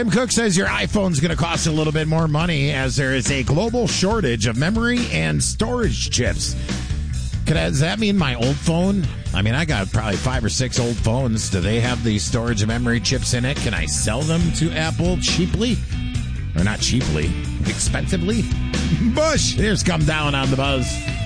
Tim Cook says your iPhone's going to cost a little bit more money as there is a global shortage of memory and storage chips. Does that mean my old phone? I mean, I got probably 5 or 6 old phones. Do they have the storage and memory chips in it? Can I sell them to Apple cheaply? Or not cheaply, expensively? Bush, here's Come Down on the Buzz.